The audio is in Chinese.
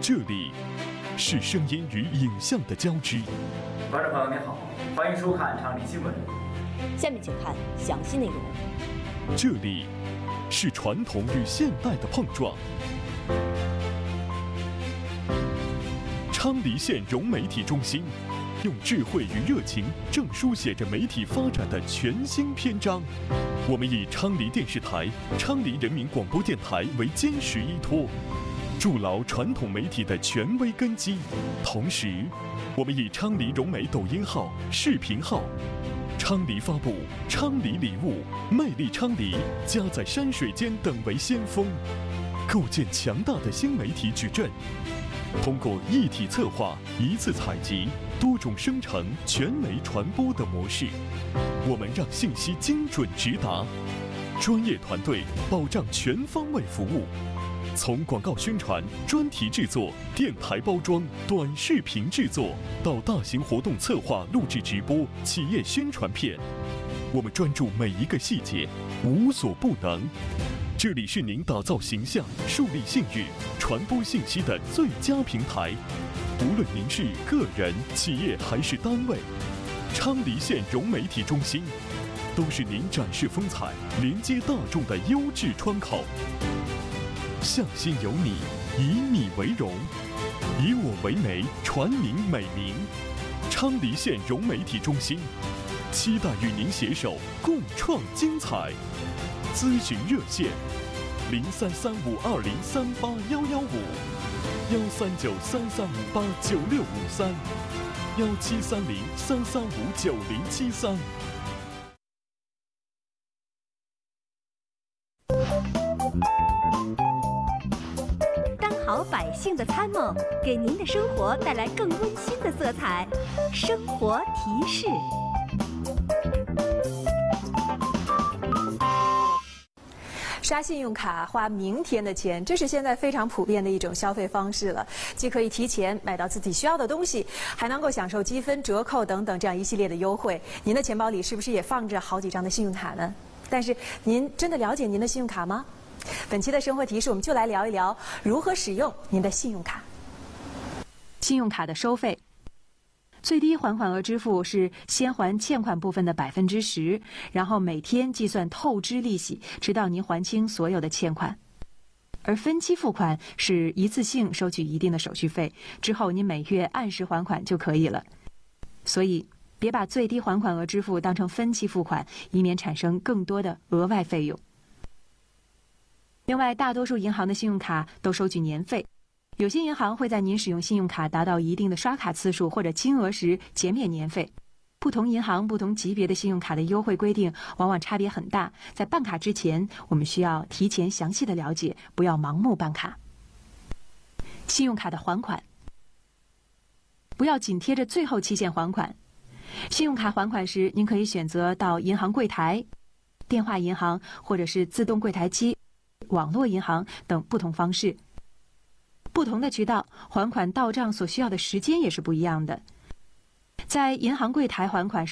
这里是声音与影像的交织。 观众朋友您好，欢迎收看昌黎新闻。 下面请看详细内容。 这里是传统与现代的碰撞。昌黎县融媒体中心用智慧与热情，正书写着媒体发展的全新篇章。我们以昌黎电视台、昌黎人民广播电台为坚实依托，筑牢传统媒体的权威根基。同时，我们以昌黎融媒抖音号、视频号、昌黎发布、昌黎礼物、魅力昌黎、家在山水间等为先锋，构建强大的新媒体矩阵。通过一体策划、一次采集、多种生成、全媒传播的模式，我们让信息精准直达，专业团队保障全方位服务。从广告宣传、专题制作、电台包装、短视频制作，到大型活动策划、录制直播、企业宣传片，我们专注每一个细节，无所不能。这里是您打造形象、树立信誉、传播信息的最佳平台。无论您是个人、企业还是单位，昌黎县融媒体中心都是您展示风采、连接大众的优质窗口。向心有你，以你为荣，以我为媒，传您美名。昌黎县融媒体中心，期待与您携手共创精彩。咨询热线：033520381155，1393389653，1730335973。 当好百姓的参谋，给您的生活带来更温馨的色彩。生活提示。 刷信用卡花明天的钱，这是现在非常普遍的一种消费方式了。既可以提前买到自己需要的东西，还能够享受积分、折扣等等这样一系列的优惠。您的钱包里是不是也放着好几张的信用卡呢？但是您真的了解您的信用卡吗？本期的生活提示，我们就来聊一聊如何使用您的信用卡。 信用卡的收费。最低还款额支付是先还欠款部分的10%，然后每天计算透支利息，直到您还清所有的欠款。而分期付款是一次性收取一定的手续费，之后您每月按时还款就可以了。所以，别把最低还款额支付当成分期付款，以免产生更多的额外费用。另外，大多数银行的信用卡都收取年费。有些银行会在您使用信用卡达到一定的刷卡次数或者金额时减免年费。不同银行、不同级别的信用卡的优惠规定往往差别很大。在办卡之前，我们需要提前详细的了解，不要盲目办卡。信用卡的还款，不要紧贴着最后期限还款。信用卡还款时，您可以选择到银行柜台、电话银行或者是自动柜台机、网络银行等不同方式。不同的渠道还款到账所需要的时间也是不一样的。在银行柜台还款